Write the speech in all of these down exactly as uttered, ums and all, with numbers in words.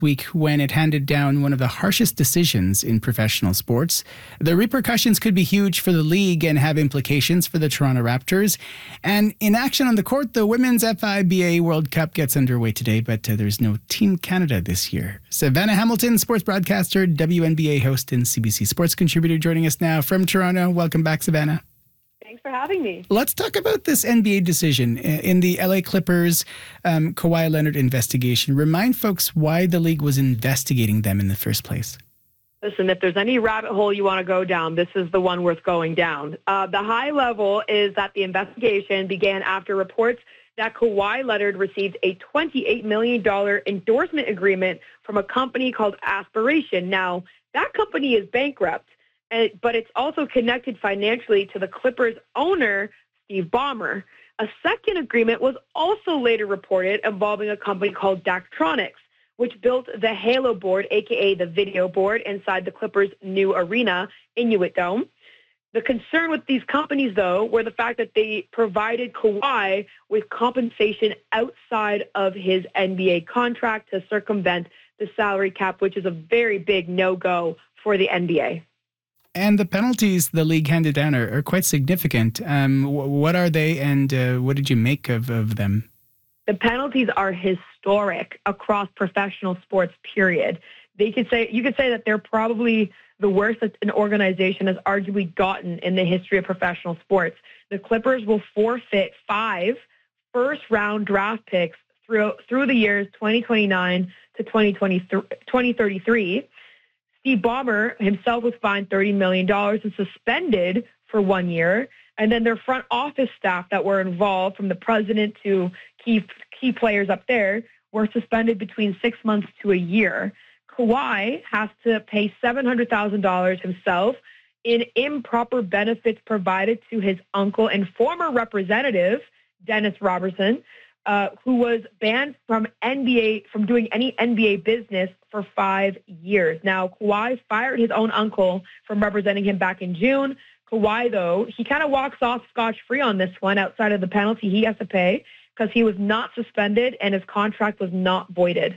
week when it handed down one of the harshest decisions in professional sports. The repercussions could be huge for the league and have implications for the Toronto Raptors. And in action on the court, the Women's F I B A World Cup gets underway today, but uh, there's no Team Canada this year. Savannah Hamilton, sports broadcaster, W N B A host, and C B C sports contributor, joining us now from Toronto. Welcome back, Savannah. Thanks for having me. Let's talk about this N B A decision in the L A Clippers um, Kawhi Leonard investigation. Remind folks why the league was investigating them in the first place. Listen, if there's any rabbit hole you want to go down, this is the one worth going down. Uh, the high level is that the investigation began after reports that Kawhi Leonard received a twenty-eight million dollars endorsement agreement from a company called Aspiration. Now, that company is bankrupt. But it's also connected financially to the Clippers owner, Steve Ballmer. A second agreement was also later reported involving a company called Daktronics, which built the Halo board, a k a the video board, inside the Clippers' new arena, Inuit Dome. The concern with these companies, though, were the fact that they provided Kawhi with compensation outside of his N B A contract to circumvent the salary cap, which is a very big no-go for the N B A. And the penalties the league handed down are, are quite significant. Um, what are they, and uh, what did you make of, of them? The penalties are historic across professional sports, period. They could say You could say that they're probably the worst that an organization has arguably gotten in the history of professional sports. The Clippers will forfeit five first-round draft picks through, through the years twenty twenty-nine to twenty thirty-three. Steve Ballmer himself was fined thirty million dollars and suspended for one year. And then their front office staff that were involved, from the president to key key players up there, were suspended between six months to a year. Kawhi has to pay seven hundred thousand dollars himself in improper benefits provided to his uncle and former representative, Dennis Robertson, uh, who was banned from N B A from doing any N B A business for five years. Now, Kawhi fired his own uncle from representing him back in June. Kawhi, though, he kind of walks off scotch-free on this one outside of the penalty he has to pay because he was not suspended and his contract was not voided.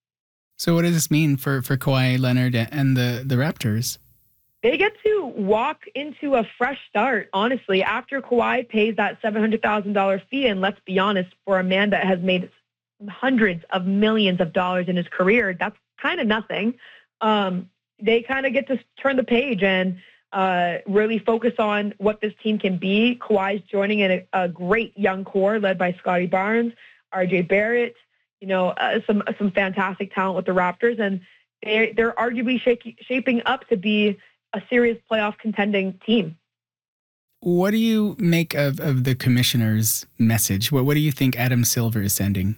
So what does this mean for, for Kawhi Leonard and the, the Raptors? They get to walk into a fresh start, honestly, after Kawhi pays that seven hundred thousand dollars fee. And let's be honest, for a man that has made hundreds of millions of dollars in his career, that's kind of nothing. Um, they kind of get to turn the page and uh, really focus on what this team can be. Kawhi's joining in a, a great young core led by Scotty Barnes, R J Barrett, you know, uh, some some fantastic talent with the Raptors. And they, they're arguably shaking, shaping up to be a serious playoff contending team. What do you make of, of the commissioner's message? What what do you think Adam Silver is sending?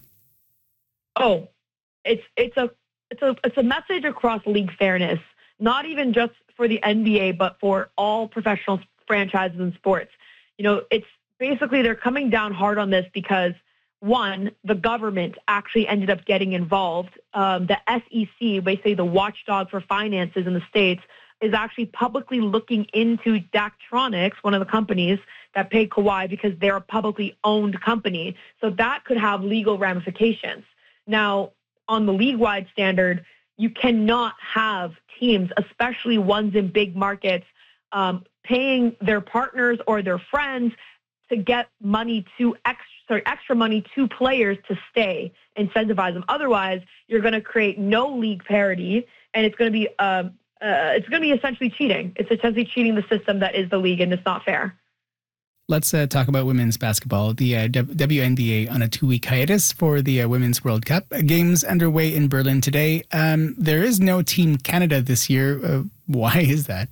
Oh, it's it's a it's a it's a message across league fairness, not even just for the N B A, but for all professional franchises and sports. You know, it's basically they're coming down hard on this because, one, the government actually ended up getting involved. Um, the S E C, basically the watchdog for finances in the States, is actually publicly looking into Daktronics, one of the companies that paid Kawhi, because they're a publicly owned company. So that could have legal ramifications. Now, on the league-wide standard, you cannot have teams, especially ones in big markets, um, paying their partners or their friends to get money to extra, sorry, extra money to players to stay, incentivize them. Otherwise, you're going to create no league parity, and it's going to be uh, uh, it's going to be essentially cheating. It's essentially cheating the system that is the league, and it's not fair. Let's uh, talk about women's basketball. The uh, W N B A on a two-week hiatus for the uh, Women's World Cup. Games underway in Berlin today. Um, there is no Team Canada this year. Uh, why is that?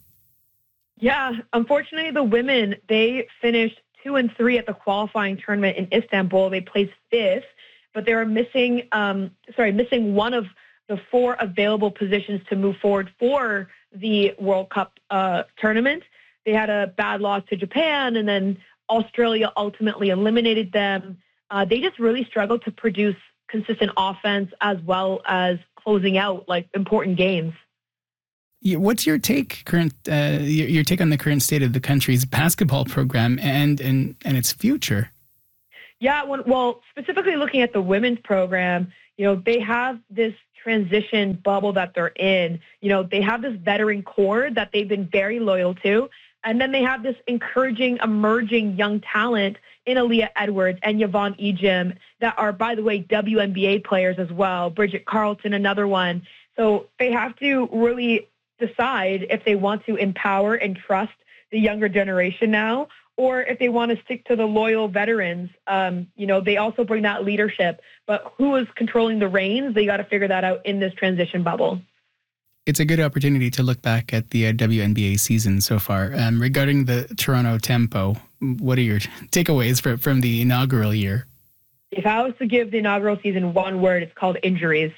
Yeah, unfortunately, the women, they finished two and three at the qualifying tournament in Istanbul. They placed fifth, but they were missing, um, sorry, missing one of the four available positions to move forward for the World Cup uh, tournament. They had a bad loss to Japan, and then Australia ultimately eliminated them. Uh, they just really struggled to produce consistent offense as well as closing out like important games. Yeah, what's your take current uh, your, your take on the current state of the country's basketball program and and, and its future? Yeah, when, well, specifically looking at the women's program, you know, they have this transition bubble that they're in. You know, they have this veteran core that they've been very loyal to. And then they have this encouraging, emerging young talent in Aaliyah Edwards and Yvonne Ejim that are, by the way, W N B A players as well. Bridget Carlton, another one. So they have to really decide if they want to empower and trust the younger generation now, or if they want to stick to the loyal veterans. Um, you know, they also bring that leadership, but who is controlling the reins? They got to figure that out in this transition bubble. It's a good opportunity to look back at the uh, W N B A season so far. Um, regarding the Toronto tempo, what are your takeaways for, from the inaugural year? If I was to give the inaugural season one word, it's called injuries.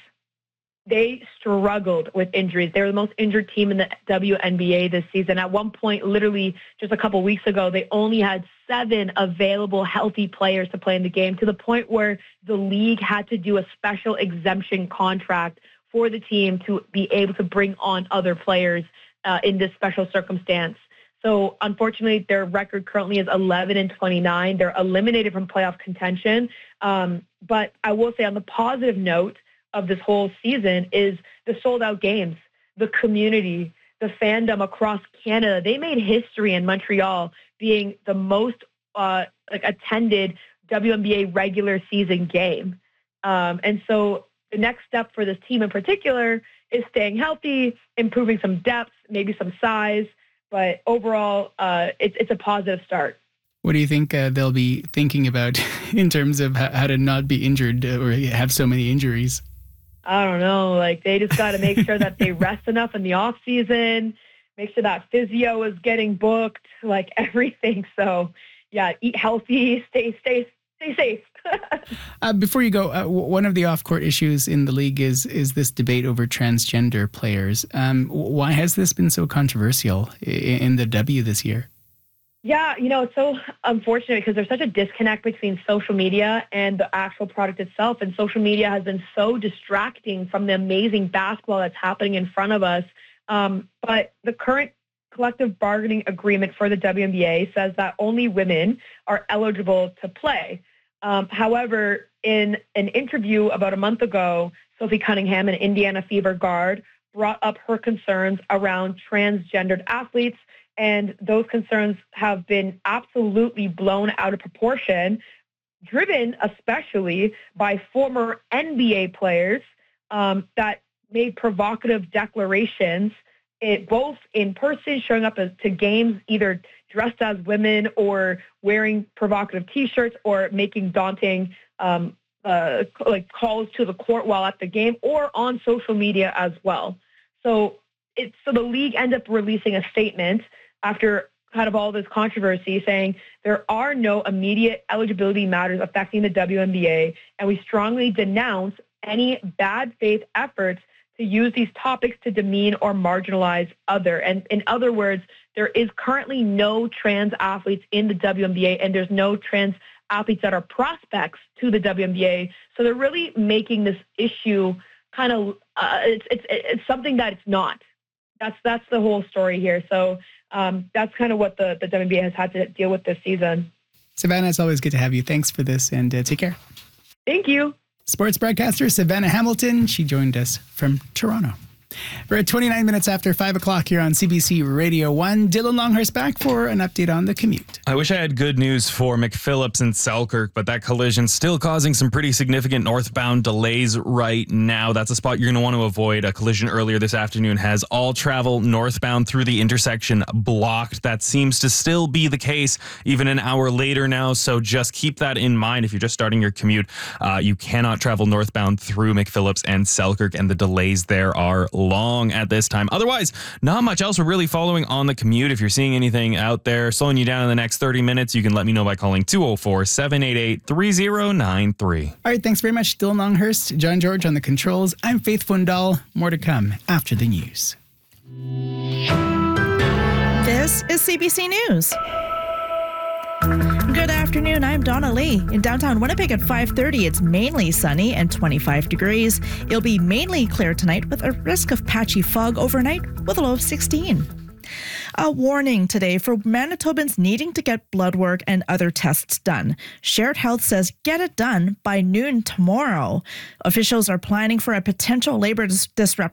They struggled with injuries. They were the most injured team in the W N B A this season. At one point, literally just a couple weeks ago, they only had seven available healthy players to play in the game, to the point where the league had to do a special exemption contract for the team to be able to bring on other players uh, in this special circumstance. So unfortunately, their record currently is eleven and twenty-nine. They're eliminated from playoff contention. Um, but I will say, on the positive note of this whole season is the sold-out games, the community, the fandom across Canada. They made history in Montreal being the most uh, like attended W N B A regular season game. Um, and so the next step for this team in particular is staying healthy, improving some depth, maybe some size. But overall, uh, it's it's a positive start. What do you think uh, they'll be thinking about in terms of how to not be injured or have so many injuries? I don't know. Like, they just got to make sure that they rest enough in the off season, make sure that physio is getting booked, like everything. So, yeah, eat healthy, stay stay stay safe. uh, before you go, uh, w- one of the off-court issues in the league is is this debate over transgender players. Um, why has this been so controversial in, in the W this year? Yeah, you know, it's so unfortunate because there's such a disconnect between social media and the actual product itself. And social media has been so distracting from the amazing basketball that's happening in front of us. Um, but the current collective bargaining agreement for the W N B A says that only women are eligible to play. Um, however, in an interview about a month ago, Sophie Cunningham, an Indiana Fever guard, brought up her concerns around transgendered athletes. And those concerns have been absolutely blown out of proportion, driven especially by former N B A players um, that made provocative declarations, it, both in person, showing up as, to games either dressed as women or wearing provocative T-shirts or making daunting um, uh, like calls to the court while at the game, or on social media as well. So, it's so the league ended up releasing a statement after kind of all this controversy, saying there are no immediate eligibility matters affecting the W N B A, and we strongly denounce any bad faith efforts to use these topics to demean or marginalize other. And in other words, there is currently no trans athletes in the W N B A, and there's no trans athletes that are prospects to the W N B A. So they're really making this issue kind of, uh, it's, it's, it's something that it's not. That's that's the whole story here. So um, that's kind of what the, the W N B A has had to deal with this season. Savannah, it's always good to have you. Thanks for this, and uh, take care. Thank you. Sports broadcaster Savannah Hamilton. She joined us from Toronto. We're at twenty-nine minutes after five o'clock here on C B C Radio one. Dylan Longhurst back for an update on the commute. I wish I had good news for McPhillips and Selkirk, but that collision still causing some pretty significant northbound delays right now. That's a spot you're going to want to avoid. A collision earlier this afternoon has all travel northbound through the intersection blocked. That seems to still be the case even an hour later now, so just keep that in mind if you're just starting your commute. Uh, you cannot travel northbound through McPhillips and Selkirk, and the delays there are long at this time. Otherwise, not much else we're really following on the commute. If you're seeing anything out there slowing you down in the next thirty minutes, you can let me know by calling two oh four, seven eight eight, three oh nine three. All right, thanks very much, Dylan Longhurst. John George on the controls. I'm Faith Fundal. More to come after the news. This is C B C News. Good afternoon, I'm Donna Lee. In downtown Winnipeg at five thirty, it's mainly sunny and twenty-five degrees. It'll be mainly clear tonight with a risk of patchy fog overnight with a low of sixteen. A warning today for Manitobans needing to get blood work and other tests done. Shared Health says get it done by noon tomorrow. Officials are planning for a potential labor dis- disruption